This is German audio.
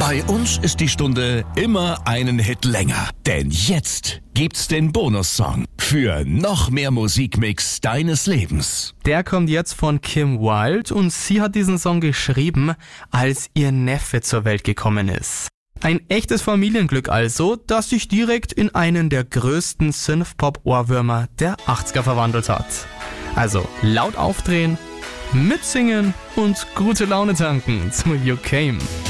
Bei uns ist die Stunde immer einen Hit länger. Denn jetzt gibt's den Bonussong für noch mehr Musikmix deines Lebens. Der kommt jetzt von Kim Wilde und sie hat diesen Song geschrieben, als ihr Neffe zur Welt gekommen ist. Ein echtes Familienglück also, das sich direkt in einen der größten Synthpop-Ohrwürmer der 80er verwandelt hat. Also laut aufdrehen, mitsingen und gute Laune tanken zu You Came.